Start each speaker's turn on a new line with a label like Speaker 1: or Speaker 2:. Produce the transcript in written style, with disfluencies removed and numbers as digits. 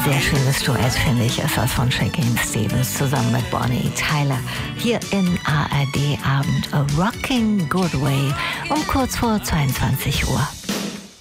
Speaker 1: Sehr schönes Duett, finde ich, ist das von Shakin' Stevens zusammen mit Bonnie Tyler. Hier in ARD Abend, A Rocking Good Way, um kurz vor 22 Uhr.